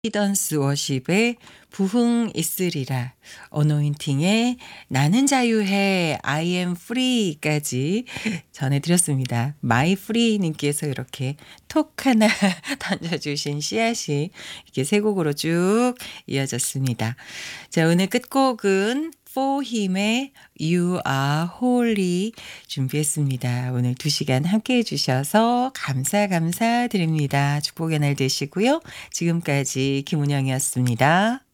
히던스 워십의 부흥 있으리라, 어노인팅의 나는 자유해 I am free까지 전해드렸습니다. 마이 프리님께서 이렇게 톡 하나 던져주신 씨앗이 이렇게 세 곡으로 쭉 이어졌습니다. 자, 오늘 끝곡은 For Him의 You Are Holy 준비했습니다. 오늘 2시간 함께 해주셔서 감사드립니다. 축복의 날 되시고요. 지금까지 김은영이었습니다.